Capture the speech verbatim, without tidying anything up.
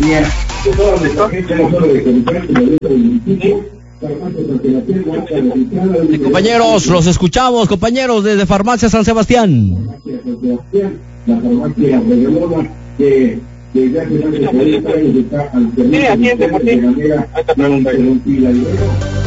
línea de toda nuestra gente, no solo de Comitán, sino de todo el municipio. Sí, compañeros, los escuchamos, compañeros, desde Farmacia San Sebastián. La farmacia Regalona, que desde hace más de cuarenta años está al servicio de manera ininterrumpida.